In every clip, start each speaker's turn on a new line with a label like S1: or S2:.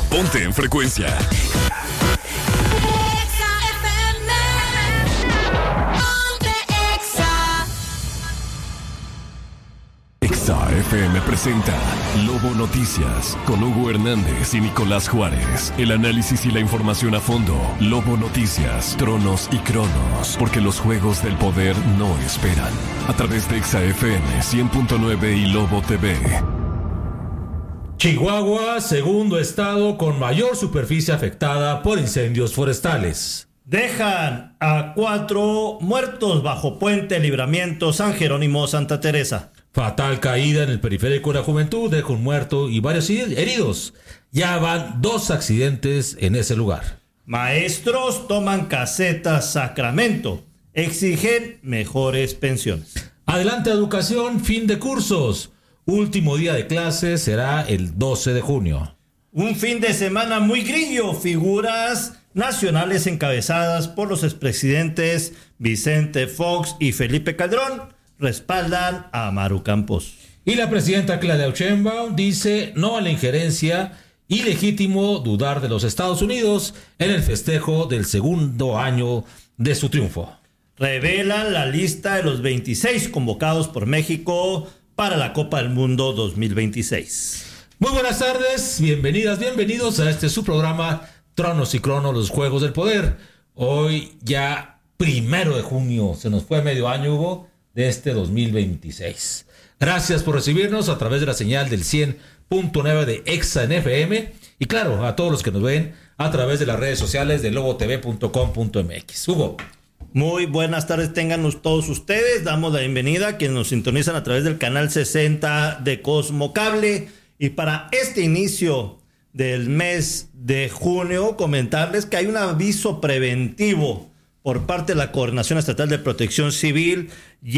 S1: Ponte en Frecuencia. Exa FM presenta Lobo Noticias con Hugo Hernández y Nicolás Juárez. El análisis y la información a fondo. Lobo Noticias, tronos y cronos, porque los juegos del poder no esperan. A través de Exa FM 100.9 y Lobo TV.
S2: Chihuahua, segundo estado con mayor superficie afectada por incendios forestales.
S3: Dejan a 4 muertos bajo puente Libramiento San Jerónimo Santa Teresa.
S2: Fatal caída en el periférico de la Juventud, deja un muerto y varios heridos. Ya van 2 accidentes en ese lugar.
S3: Maestros toman caseta Sacramento. Exigen mejores pensiones.
S2: Adelante Educación, fin de cursos. Último día de clases será el 12 de junio.
S3: Un fin de semana muy grillo. Figuras nacionales encabezadas por los expresidentes Vicente Fox y Felipe Calderón respaldan a Maru Campos.
S2: Y la presidenta Claudia Sheinbaum dice no a la injerencia, ilegítimo dudar de los Estados Unidos en el festejo del segundo año de su triunfo.
S3: Revelan la lista de los 26 convocados por México para la Copa del Mundo 2026.
S2: Muy buenas tardes, bienvenidas, bienvenidos a su programa Tronos y Cronos, los Juegos del Poder. Hoy ya 1 de junio, se nos fue medio año, Hugo, de este 2026. Gracias por recibirnos a través de la señal del 100.9 de Exa en FM y claro, a todos los que nos ven a través de las redes sociales de lobotv.com.mx. Hugo.
S3: Muy buenas tardes tengan todos ustedes, damos la bienvenida a quienes nos sintonizan a través del canal 60 de Cosmo Cable y para este inicio del mes de junio comentarles que hay un aviso preventivo por parte de la Coordinación Estatal de Protección Civil,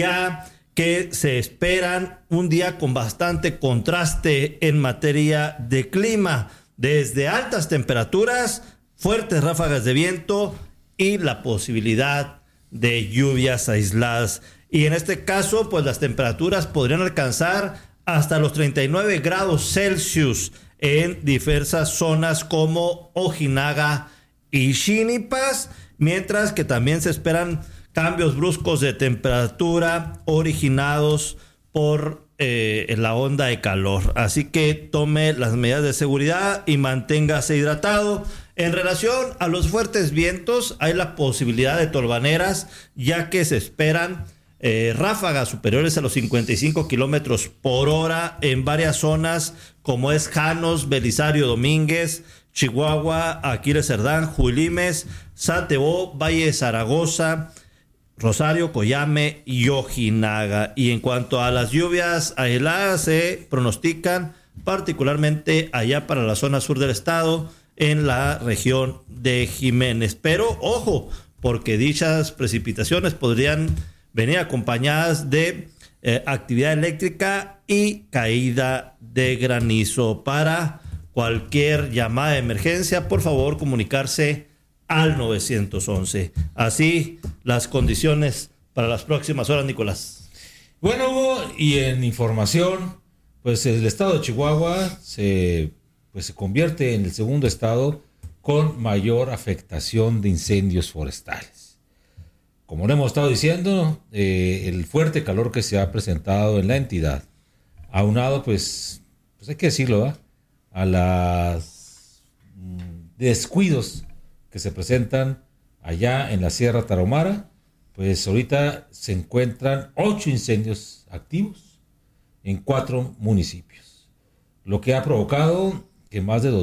S3: ya que se esperan un día con bastante contraste en materia de clima, desde altas temperaturas, fuertes ráfagas de viento y la posibilidad de lluvias aisladas. Y en este caso, pues las temperaturas podrían alcanzar hasta los 39 grados Celsius en diversas zonas como Ojinaga y Xinipas, mientras que también se esperan cambios bruscos de temperatura originados por la onda de calor. Así que tome las medidas de seguridad y manténgase hidratado. En relación a los fuertes vientos, hay la posibilidad de tolvaneras, ya que se esperan ráfagas superiores a los 55 kilómetros por hora en varias zonas, como es Janos, Belisario Domínguez, Chihuahua, Aquiles Cerdán, Julimes, Satebó, Valle de Zaragoza, Rosario, Coyame y Ojinaga. Y en cuanto a las lluvias aisladas, se pronostican particularmente allá para la zona sur del estado, en la región de Jiménez. Pero ojo, porque dichas precipitaciones podrían venir acompañadas de actividad eléctrica y caída de granizo. Para cualquier llamada de emergencia, por favor, comunicarse al 911. Así las condiciones para las próximas horas, Nicolás.
S2: Bueno, Hugo, y en información, pues el estado de Chihuahua se convierte en el segundo estado con mayor afectación de incendios forestales. Como lo hemos estado diciendo, el fuerte calor que se ha presentado en la entidad, aunado, pues hay que decirlo, ¿eh?, a los descuidos que se presentan allá en la Sierra Tarahumara, pues ahorita se encuentran 8 incendios activos en 4 municipios, lo que ha provocado que más de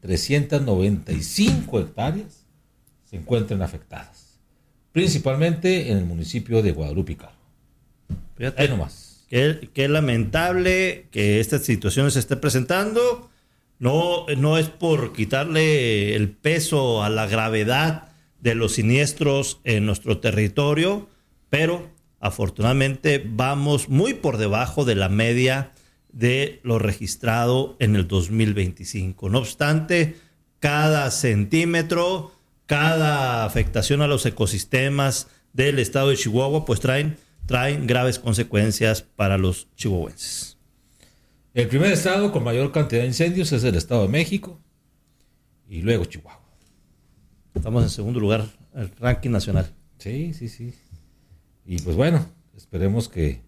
S2: 2.395 hectáreas se encuentren afectadas, principalmente en el municipio de Guadalupe y Calvo.
S3: Fíjate,
S2: ahí nomás.
S3: Qué lamentable que esta situación se esté presentando. No es por quitarle el peso a la gravedad de los siniestros en nuestro territorio, pero afortunadamente vamos muy por debajo de la media de lo registrado en el 2025. No obstante, cada centímetro, cada afectación a los ecosistemas del estado de Chihuahua, pues traen graves consecuencias para los chihuahuenses.
S2: El primer estado con mayor cantidad de incendios es el Estado de México, y luego Chihuahua.
S3: Estamos en segundo lugar, el ranking nacional.
S2: Sí. Y pues bueno, esperemos que...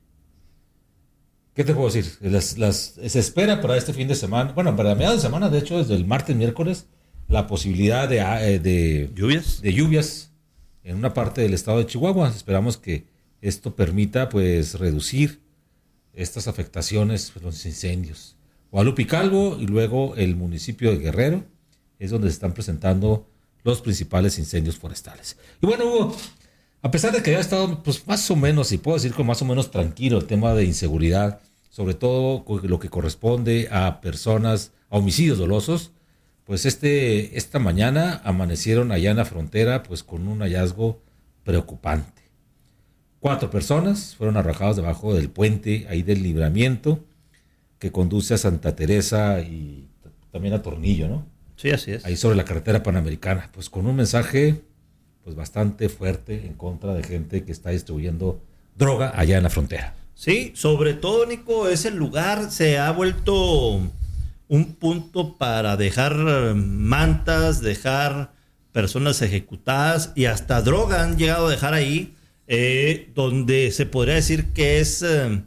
S2: ¿Qué te puedo decir? Se espera para este fin de semana, bueno, para mediados de semana, de hecho, desde el martes, miércoles, la posibilidad de lluvias en una parte del estado de Chihuahua. Esperamos que esto permita, pues, reducir estas afectaciones, pues, los incendios. Guadalupe y Calvo y luego el municipio de Guerrero es donde se están presentando los principales incendios forestales. Y bueno, Hugo, a pesar de que haya estado, pues, más o menos, y puedo decir con más o menos tranquilo el tema de inseguridad, sobre todo lo que corresponde a personas, a homicidios dolosos, pues esta mañana amanecieron allá en la frontera, pues, con un hallazgo preocupante. 4 personas fueron arrojadas debajo del puente ahí del Libramiento, que conduce a Santa Teresa y también a Tornillo, ¿no?
S3: Sí, así es.
S2: Ahí sobre la carretera panamericana, pues con un mensaje pues bastante fuerte en contra de gente que está distribuyendo droga allá en la frontera.
S3: Sí, sobre todo, Nico, ese lugar se ha vuelto un punto para dejar mantas, dejar personas ejecutadas y hasta droga han llegado a dejar ahí, donde se podría decir que es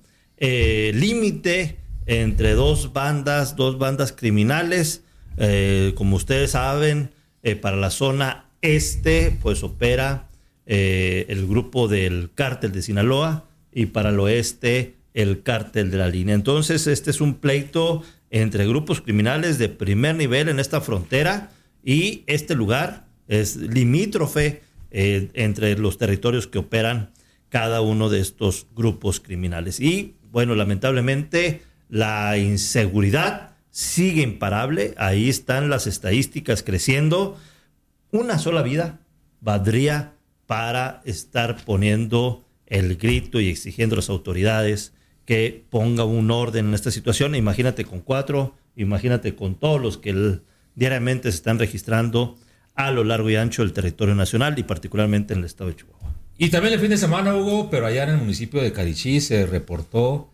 S3: límite entre dos bandas criminales. Como ustedes saben, para la zona este, pues opera el grupo del cártel de Sinaloa y para el oeste el cártel de la Línea. Entonces, este es un pleito entre grupos criminales de primer nivel en esta frontera y este lugar es limítrofe entre los territorios que operan cada uno de estos grupos criminales. Y, bueno, lamentablemente la inseguridad sigue imparable. Ahí están las estadísticas creciendo. Una sola vida valdría para estar poniendo el grito y exigiendo a las autoridades que ponga un orden en esta situación. Imagínate con 4, imagínate con todos los que diariamente se están registrando a lo largo y ancho del territorio nacional y particularmente en el estado de Chihuahua.
S2: Y también el fin de semana, Hugo, pero allá en el municipio de Carichí se reportó,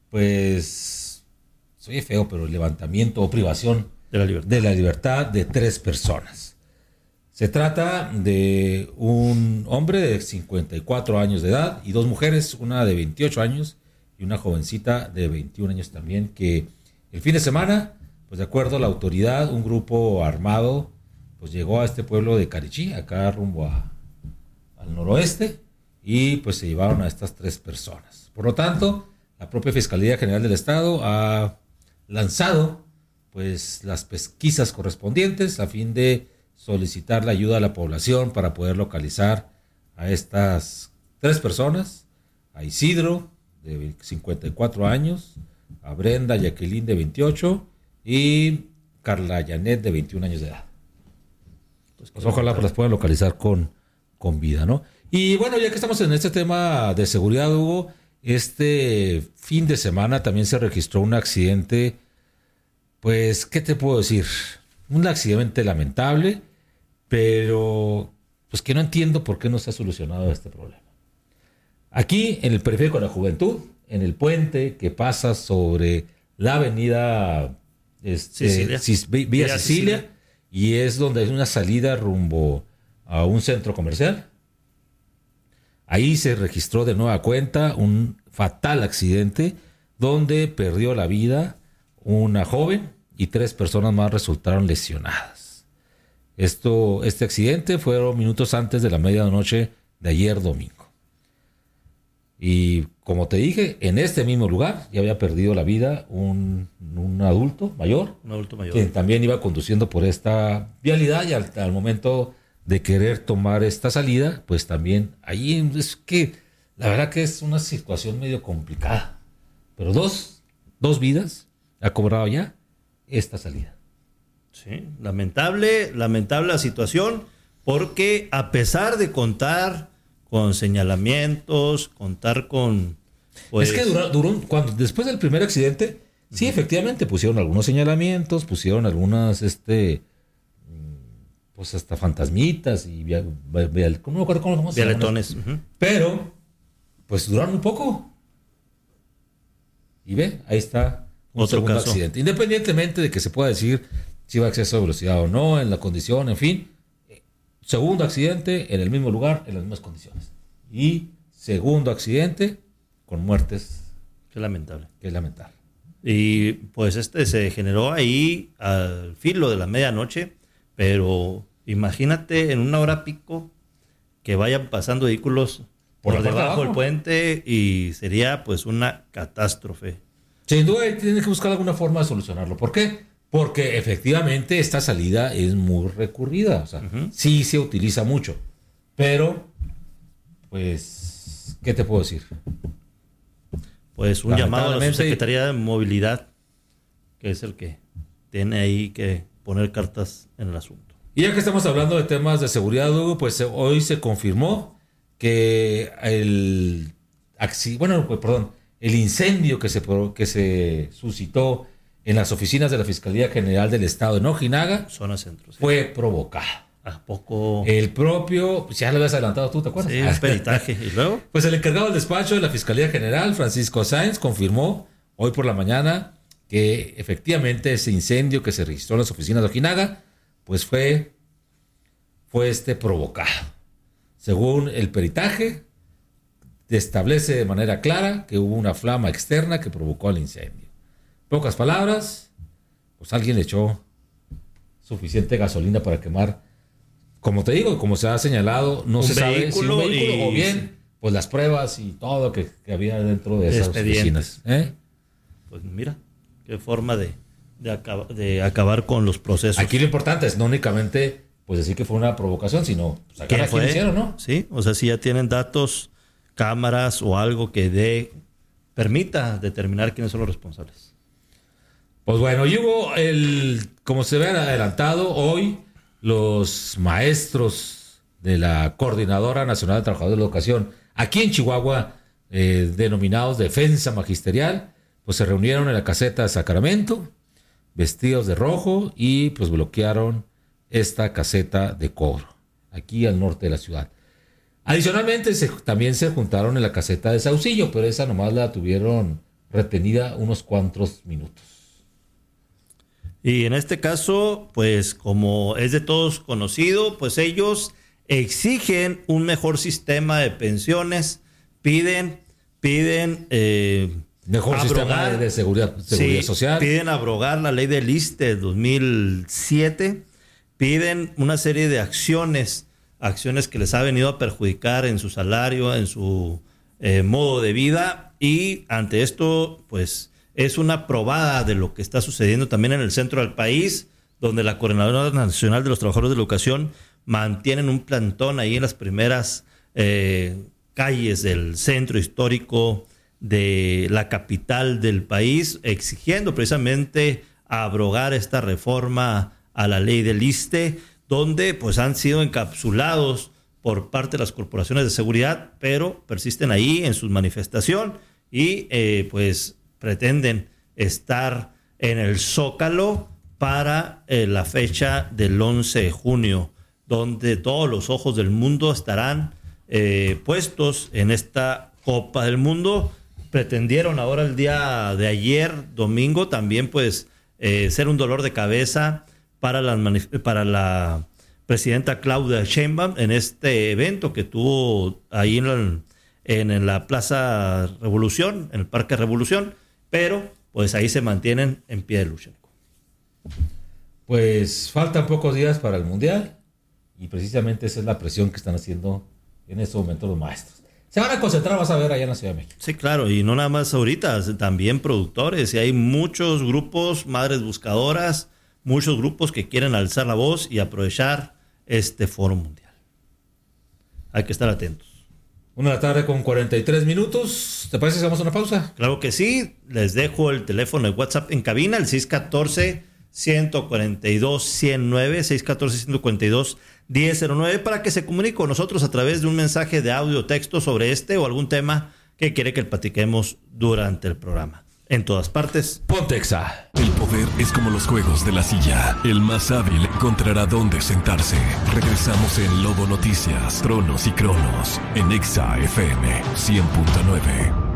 S2: pues, soy feo, pero el levantamiento o privación de la libertad de 3 personas. Se trata de un hombre de 54 años de edad y 2 mujeres, una de 28 años y una jovencita de 21 años también, que el fin de semana, pues de acuerdo a la autoridad, un grupo armado pues llegó a este pueblo de Carichí, acá rumbo al noroeste, y pues se llevaron a estas 3 personas. Por lo tanto, la propia Fiscalía General del Estado ha lanzado pues las pesquisas correspondientes a fin de solicitar la ayuda a la población para poder localizar a estas 3 personas, a Isidro, de 54 años, a Brenda Jacqueline, de 28, y Carla Janet, de 21 años de edad. Pues ojalá las puedan localizar con vida, ¿no? Y bueno, ya que estamos en este tema de seguridad, Hugo, este fin de semana también se registró un accidente, pues, ¿qué te puedo decir? Un accidente lamentable, pero pues que no entiendo por qué no se ha solucionado este problema. Aquí, en el Periférico de la Juventud, en el puente que pasa sobre la avenida Villa Sicilia, y es donde hay una salida rumbo a un centro comercial. Ahí se registró de nueva cuenta un fatal accidente donde perdió la vida una joven y 3 personas más resultaron lesionadas. Este accidente fueron minutos antes de la medianoche de ayer domingo. Y como te dije, en este mismo lugar ya había perdido la vida un adulto mayor. Un adulto mayor. Quien también iba conduciendo por esta vialidad y al momento de querer tomar esta salida, pues también ahí es que la verdad que es una situación medio complicada. Pero dos vidas ha cobrado ya esta salida.
S3: Sí, lamentable la situación, porque a pesar de contar con señalamientos, contar con...
S2: Pues, es que duró cuando después del primer accidente, sí, efectivamente pusieron algunos señalamientos, pusieron algunas, pues hasta fantasmitas y no me acuerdo cómo se llaman.
S3: Vialetones.
S2: Pero, pues duraron un poco. Y ve, ahí está un
S3: otro
S2: segundo
S3: caso.
S2: accidente. Independientemente de que se pueda decir si iba a exceso de velocidad o no, en la condición, en fin. Segundo accidente en el mismo lugar, en las mismas condiciones. Y segundo accidente con muertes.
S3: Qué lamentable.
S2: Que es lamentable.
S3: Y pues se generó ahí al filo de la medianoche, pero imagínate en una hora pico que vayan pasando vehículos por debajo del puente y sería pues una catástrofe.
S2: Sin duda tienes que buscar alguna forma de solucionarlo. ¿Por qué? Porque efectivamente esta salida es muy recurrida. O sea, sí se utiliza mucho. Pero, pues, ¿qué te puedo decir?
S3: Pues un llamado a la Secretaría de Movilidad, que es el que tiene ahí que poner cartas en el asunto.
S2: Y ya que estamos hablando de temas de seguridad, Hugo, pues hoy se confirmó que el incendio que se suscitó en las oficinas de la Fiscalía General del Estado en Ojinaga,
S3: zona centro, sí,
S2: fue provocado.
S3: ¿A poco?
S2: El propio, pues ya lo habías adelantado tú, ¿te acuerdas?
S3: Sí, el peritaje. ¿Y luego?
S2: Pues el encargado del despacho de la Fiscalía General, Francisco Sáenz, confirmó hoy por la mañana que efectivamente ese incendio que se registró en las oficinas de Ojinaga, pues fue provocado. Según el peritaje, establece de manera clara que hubo una flama externa que provocó el incendio. Pocas palabras, pues alguien le echó suficiente gasolina para quemar. Como te digo, como se ha señalado, no se sabe si un vehículo o bien pues las pruebas y todo que había dentro de esas oficinas.
S3: Pues mira, qué forma de acabar con los procesos.
S2: Aquí lo importante es no únicamente pues decir que fue una provocación, sino pues,
S3: ¿quién fue?
S2: Hicieron, ¿no?
S3: Sí, o sea, si ya tienen datos, cámaras o algo que permita determinar quiénes son los responsables.
S2: Pues bueno, y hubo como se ve adelantado hoy, los maestros de la Coordinadora Nacional de Trabajadores de la Educación, aquí en Chihuahua, denominados Defensa Magisterial, pues se reunieron en la caseta de Sacramento, vestidos de rojo, y pues bloquearon esta caseta de cobro, aquí al norte de la ciudad. Adicionalmente, también se juntaron en la caseta de Saucillo, pero esa nomás la tuvieron retenida unos cuantos minutos.
S3: Y en este caso, pues como es de todos conocido, pues ellos exigen un mejor sistema de pensiones, piden
S2: mejor sistema de seguridad social.
S3: Piden abrogar la ley del ISSSTE de 2007, piden una serie de acciones que les ha venido a perjudicar en su salario, en su modo de vida, y ante esto, pues es una probada de lo que está sucediendo también en el centro del país, donde la Coordinadora Nacional de los Trabajadores de la Educación mantienen un plantón ahí en las primeras calles del centro histórico de la capital del país, exigiendo precisamente abrogar esta reforma a la ley del ISSSTE, donde pues han sido encapsulados por parte de las corporaciones de seguridad, pero persisten ahí en su manifestación y pues pretenden estar en el Zócalo para la fecha del 11 de junio, donde todos los ojos del mundo estarán puestos en esta Copa del Mundo. Pretendieron ahora el día de ayer, domingo, también pues ser un dolor de cabeza para la presidenta Claudia Sheinbaum en este evento que tuvo ahí en la Plaza Revolución, en el Parque Revolución, pero pues ahí se mantienen en pie de lucha.
S2: Pues faltan pocos días para el Mundial y precisamente esa es la presión que están haciendo en este momento los maestros. Se van a concentrar, vas a ver, allá en la Ciudad de México.
S3: Sí, claro, y no nada más ahorita, también productores, y hay muchos grupos, madres buscadoras, muchos grupos que quieren alzar la voz y aprovechar este foro mundial. Hay que estar atentos.
S2: 1:43 ¿Te parece si hacemos una pausa?
S3: Claro que sí. Les dejo el teléfono de WhatsApp en cabina, el 614-142-109, 614-142-1009, para que se comunique con nosotros a través de un mensaje de audio o texto sobre este o algún tema que quiere que platiquemos durante el programa. En todas partes,
S2: Pontexa.
S1: El poder es como los juegos de la silla. El más hábil encontrará dónde sentarse. Regresamos en Lobo Noticias, Tronos y Cronos, en Exa FM 100.9.